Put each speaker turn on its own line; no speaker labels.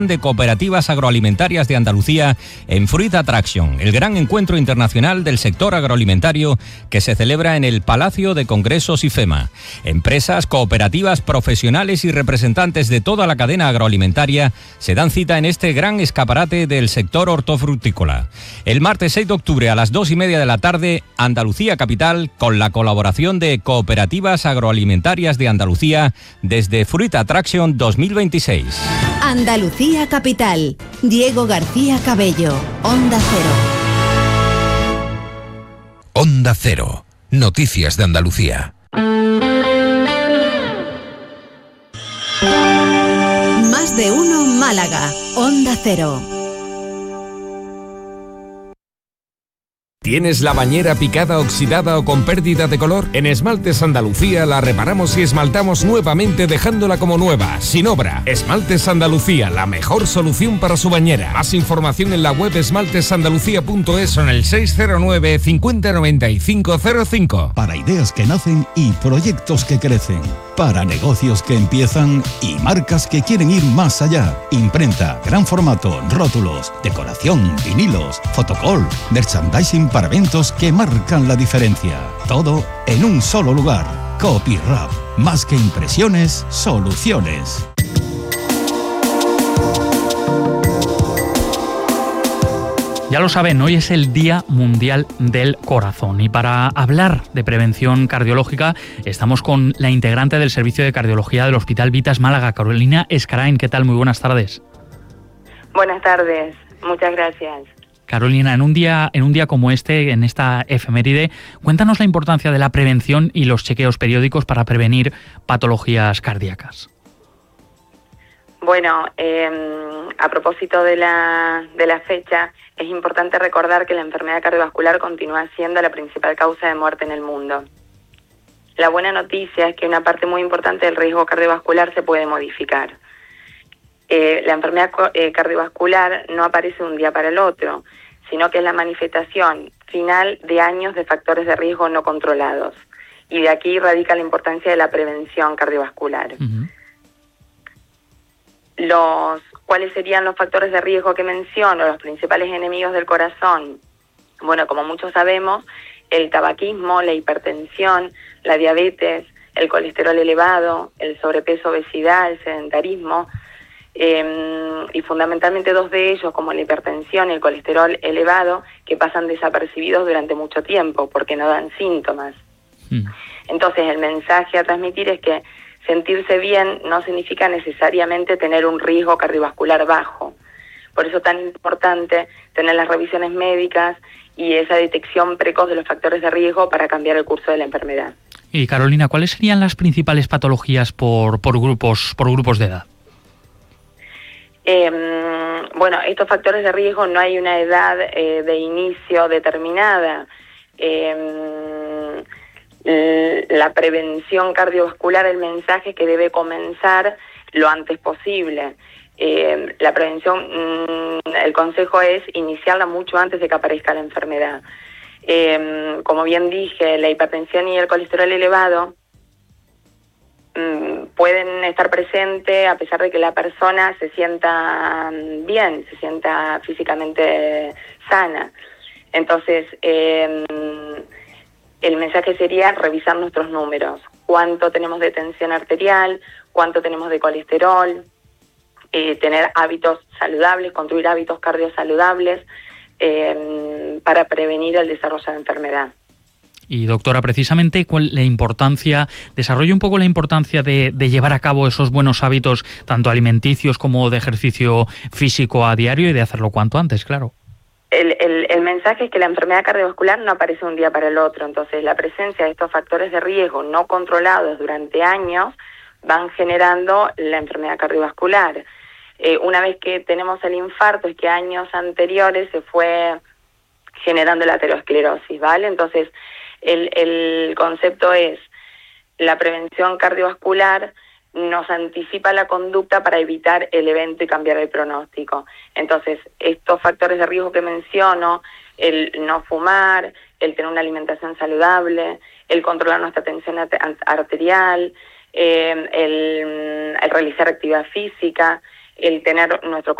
de Cooperativas Agroalimentarias de Andalucía en Fruit Attraction, el gran encuentro internacional del sector agroalimentario que se celebra en el Palacio de Congresos IFEMA. Empresas, cooperativas, profesionales y representantes de toda la cadena agroalimentaria se dan cita en este gran escaparate del sector hortofrutícola. El martes 6 de octubre a las 2:30 de la tarde, Andalucía Capital, con la colaboración de Cooperativas Agroalimentarias de Andalucía desde Fruit Attraction 2026.
Andalucía Capital. Diego García Cabello. Onda Cero.
Onda Cero. Noticias de Andalucía.
Más de uno Málaga. Onda Cero.
¿Tienes la bañera picada, oxidada o con pérdida de color? En Esmaltes Andalucía la reparamos y esmaltamos nuevamente dejándola como nueva, sin obra. Esmaltes Andalucía, la mejor solución para su bañera. Más información en la web esmaltesandalucía.es o en el 609 50 95 05.
Para ideas que nacen y proyectos que crecen. Para negocios que empiezan y marcas que quieren ir más allá. Imprenta, gran formato, rótulos, decoración, vinilos, fotocall, merchandising para eventos que marcan la diferencia. Todo en un solo lugar. Copyrap. Más que impresiones, soluciones.
Ya lo saben, hoy es el Día Mundial del Corazón y para hablar de prevención cardiológica estamos con la integrante del Servicio de Cardiología del Hospital Vitas Málaga, Carolina Escarain. ¿Qué tal? Muy buenas tardes.
Buenas tardes, muchas gracias.
Carolina, en un día como este, en esta efeméride, cuéntanos la importancia de la prevención y los chequeos periódicos para prevenir patologías cardíacas.
Bueno, a propósito de la fecha, es importante recordar que la enfermedad cardiovascular continúa siendo la principal causa de muerte en el mundo. La buena noticia es que una parte muy importante del riesgo cardiovascular se puede modificar. La enfermedad cardiovascular no aparece de un día para el otro, sino que es la manifestación final de años de factores de riesgo no controlados. Y de aquí radica la importancia de la prevención cardiovascular.
Uh-huh.
¿Cuáles serían los factores de riesgo que menciono? Los principales enemigos del corazón. Bueno, como muchos sabemos, el tabaquismo, la hipertensión, la diabetes, el colesterol elevado, el sobrepeso, obesidad, el sedentarismo, y fundamentalmente dos de ellos, como la hipertensión y el colesterol elevado, que pasan desapercibidos durante mucho tiempo porque no dan síntomas. Entonces, el mensaje a transmitir es que sentirse bien no significa necesariamente tener un riesgo cardiovascular bajo. Por eso es tan importante tener las revisiones médicas y esa detección precoz de los factores de riesgo para cambiar el curso de la enfermedad.
Y Carolina, ¿cuáles serían las principales patologías por grupos de edad?
Bueno, estos factores de riesgo no hay una edad de inicio determinada. La prevención cardiovascular, el mensaje es que debe comenzar lo antes posible. La prevención, el consejo es iniciarla mucho antes de que aparezca la enfermedad. Como bien dije, la hipertensión y el colesterol elevado pueden estar presentes a pesar de que la persona se sienta bien, se sienta físicamente sana. Entonces, el mensaje sería revisar nuestros números. Cuánto tenemos de tensión arterial, cuánto tenemos de colesterol, tener hábitos saludables, construir hábitos cardiosaludables para prevenir el desarrollo de enfermedad.
Y doctora, precisamente, desarrolle un poco la importancia de llevar a cabo esos buenos hábitos, tanto alimenticios como de ejercicio físico a diario y de hacerlo cuanto antes, claro.
El mensaje es que la enfermedad cardiovascular no aparece un día para el otro, entonces la presencia de estos factores de riesgo no controlados durante años van generando la enfermedad cardiovascular. Una vez que tenemos el infarto es que años anteriores se fue generando la aterosclerosis, ¿vale? Entonces el concepto es la prevención cardiovascular nos anticipa la conducta para evitar el evento y cambiar el pronóstico. Entonces, estos factores de riesgo que menciono, el no fumar, el tener una alimentación saludable, el controlar nuestra tensión arterial, el realizar actividad física, el tener nuestro